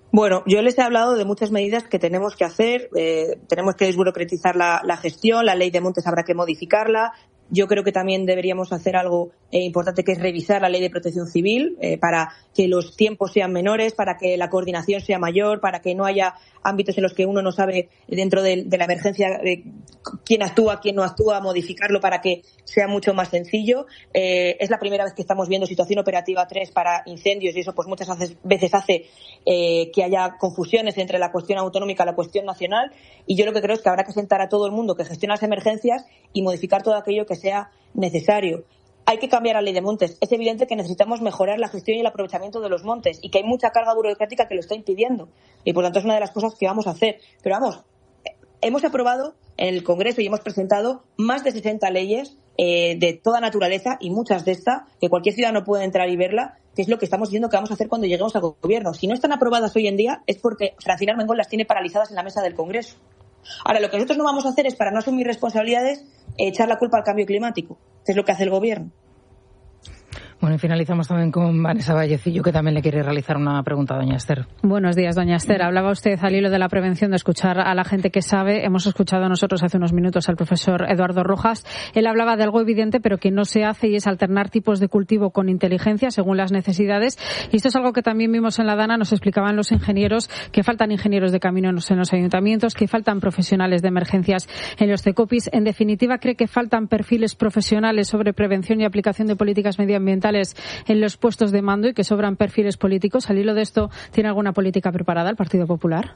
Bueno, yo les he hablado de muchas medidas que tenemos que hacer. Tenemos que desburocratizar la gestión, la ley de montes habrá que modificarla. Yo creo que también deberíamos hacer algo importante, que es revisar la ley de protección civil para que los tiempos sean menores, para que la coordinación sea mayor, para que no haya ámbitos en los que uno no sabe dentro de la emergencia quién actúa, quién no actúa, modificarlo para que sea mucho más sencillo. Es la primera vez que estamos viendo situación operativa 3 para incendios y eso pues muchas veces hace que haya confusiones entre la cuestión autonómica y la cuestión nacional, y yo lo que creo es que habrá que sentar a todo el mundo que gestiona las emergencias y modificar todo aquello que sea necesario. Hay que cambiar la ley de montes. Es evidente que necesitamos mejorar la gestión y el aprovechamiento de los montes y que hay mucha carga burocrática que lo está impidiendo y por tanto es una de las cosas que vamos a hacer. Pero vamos, hemos aprobado en el Congreso y hemos presentado más de 60 leyes de toda naturaleza y muchas de estas que cualquier ciudadano puede entrar y verla, que es lo que estamos diciendo que vamos a hacer cuando lleguemos al gobierno. Si no están aprobadas hoy en día es porque Francina Armengol las tiene paralizadas en la mesa del Congreso. Ahora, lo que nosotros no vamos a hacer es, para no asumir responsabilidades, echar la culpa al cambio climático, que es lo que hace el gobierno. Bueno, y finalizamos también con Vanessa Vallecillo, que también le quiere realizar una pregunta a doña Esther. Buenos días, doña Esther. Hablaba usted al hilo de la prevención, de escuchar a la gente que sabe. Hemos escuchado nosotros hace unos minutos al profesor Eduardo Rojas. Él hablaba de algo evidente, pero que no se hace, y es alternar tipos de cultivo con inteligencia según las necesidades. Y esto es algo que también vimos en la Dana. Nos explicaban los ingenieros que faltan ingenieros de caminos en los ayuntamientos, que faltan profesionales de emergencias en los CECOPIs. En definitiva, ¿cree que faltan perfiles profesionales sobre prevención y aplicación de políticas medioambientales en los puestos de mando y que sobran perfiles políticos? Al hilo de esto, ¿tiene alguna política preparada el Partido Popular?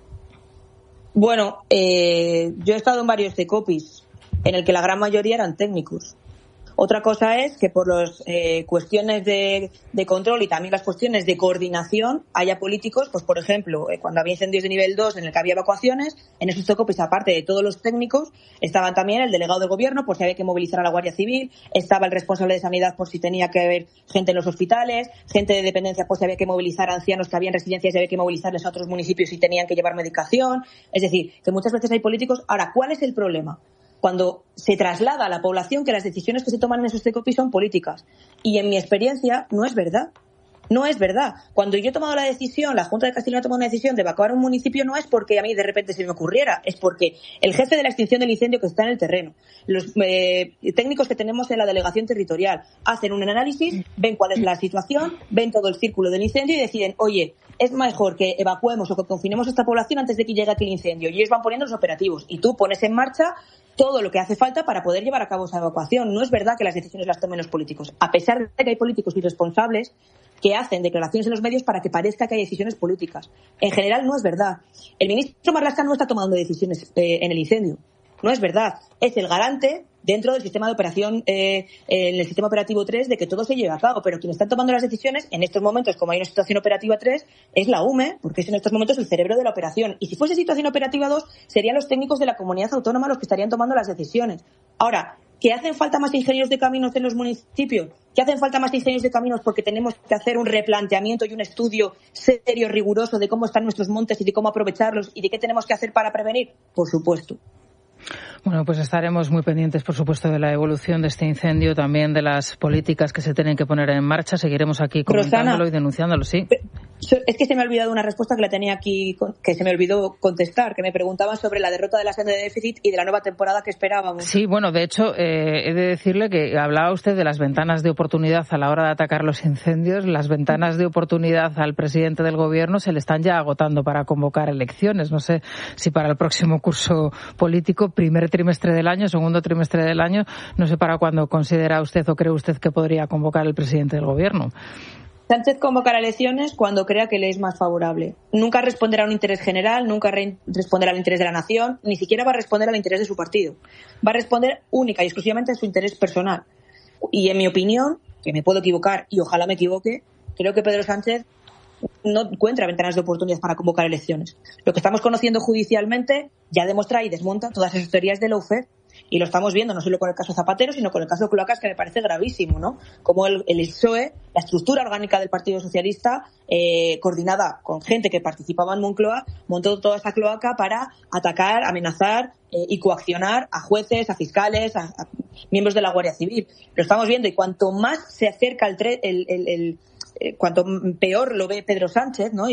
Bueno, yo he estado en varios CECOPIs en el que la gran mayoría eran técnicos. Otra cosa es que por las cuestiones de control y también las cuestiones de coordinación haya políticos, pues por ejemplo, cuando había incendios de nivel 2 en el que había evacuaciones, en esos CECOPIs, aparte de todos los técnicos, estaban también el delegado del gobierno por si había que movilizar a la Guardia Civil, estaba el responsable de sanidad por si tenía que haber gente en los hospitales, gente de dependencia por si había que movilizar a ancianos que había en residencias y había que movilizarles a otros municipios si tenían que llevar medicación. Es decir, que muchas veces hay políticos. Ahora, ¿cuál es el problema? Cuando se traslada a la población que las decisiones que se toman en esos CECOPIs son políticas. Y en mi experiencia no es verdad. No es verdad. Cuando yo he tomado la decisión, la Junta de Castilla y León ha tomado una decisión de evacuar un municipio, no es porque a mí de repente se me ocurriera, es porque el jefe de la extinción del incendio que está en el terreno, los técnicos que tenemos en la delegación territorial, hacen un análisis, ven cuál es la situación, ven todo el círculo del incendio y deciden, oye, es mejor que evacuemos o que confinemos a esta población antes de que llegue aquí el incendio. Y ellos van poniendo los operativos y tú pones en marcha todo lo que hace falta para poder llevar a cabo esa evacuación. No es verdad que las decisiones las tomen los políticos, a pesar de que hay políticos irresponsables que hacen declaraciones en los medios para que parezca que hay decisiones políticas. En general no es verdad. El ministro Marlaska no está tomando decisiones en el incendio. No es verdad. Es el garante dentro del sistema de operación, en el sistema operativo 3, de que todo se lleve a cabo. Pero quien está tomando las decisiones en estos momentos, como hay una situación operativa 3, es la UME, porque es en estos momentos el cerebro de la operación. Y si fuese situación operativa 2, serían los técnicos de la comunidad autónoma los que estarían tomando las decisiones. Ahora, ¿que hacen falta más ingenieros de caminos en los municipios? ¿Que hacen falta más ingenieros de caminos porque tenemos que hacer un replanteamiento y un estudio serio, riguroso de cómo están nuestros montes y de cómo aprovecharlos y de qué tenemos que hacer para prevenir? Por supuesto. Bueno, pues estaremos muy pendientes, por supuesto, de la evolución de este incendio, también de las políticas que se tienen que poner en marcha. Seguiremos aquí comentándolo, Rosana, y denunciándolo, sí. Es que se me ha olvidado una respuesta que la tenía aquí, que se me olvidó contestar, que me preguntaban sobre la derrota de la senda de déficit y de la nueva temporada que esperábamos. Sí, bueno, de hecho, he de decirle que hablaba usted de las ventanas de oportunidad a la hora de atacar los incendios. Las ventanas de oportunidad al presidente del gobierno se le están ya agotando para convocar elecciones. No sé si para el próximo curso político, primer trimestre del año, segundo trimestre del año, no sé para cuándo considera usted o cree usted que podría convocar el presidente del gobierno. Sánchez convocará elecciones cuando crea que le es más favorable. Nunca responderá a un interés general, nunca responderá al interés de la nación, ni siquiera va a responder al interés de su partido. Va a responder única y exclusivamente a su interés personal. Y en mi opinión, que me puedo equivocar y ojalá me equivoque, creo que Pedro Sánchez no encuentra ventanas de oportunidad para convocar elecciones. Lo que estamos conociendo judicialmente ya demuestra y desmonta todas esas teorías de lawfare. Y lo estamos viendo no solo con el caso Zapatero, sino con el caso Cloacas, que me parece gravísimo, ¿no? Como el PSOE, la estructura orgánica del Partido Socialista, coordinada con gente que participaba en Moncloa, montó toda esa cloaca para atacar, amenazar y coaccionar a jueces, a fiscales, a miembros de la Guardia Civil. Lo estamos viendo, y cuanto más se acerca cuanto peor lo ve Pedro Sánchez, ¿no?